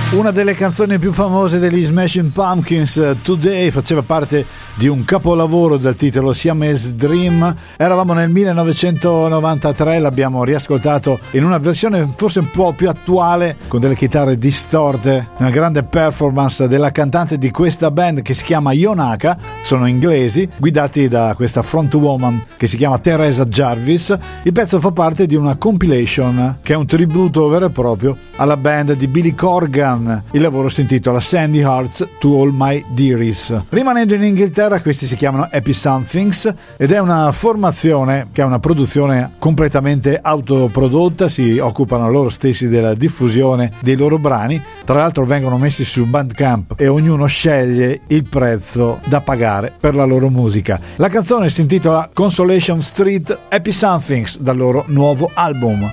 Una delle canzoni più famose degli Smashing Pumpkins, Today, faceva parte di un capolavoro dal titolo Siamese Dream. Eravamo nel 1993, l'abbiamo riascoltato in una versione forse un po' più attuale, con delle chitarre distorte, una grande performance della cantante di questa band che si chiama Yonaka, sono inglesi, guidati da questa frontwoman che si chiama Teresa Jarvis. Il pezzo fa parte di una compilation che è un tributo vero e proprio alla band di Billy Corgan. Il lavoro si intitola Sandy Hearts to All My Dearies. Rimanendo in Inghilterra, questi si chiamano Happy Somethings ed è una formazione che ha una produzione completamente autoprodotta, si occupano loro stessi della diffusione dei loro brani, tra l'altro vengono messi su Bandcamp e ognuno sceglie il prezzo da pagare per la loro musica. La canzone si intitola Consolation Street, Happy Somethings, dal loro nuovo album.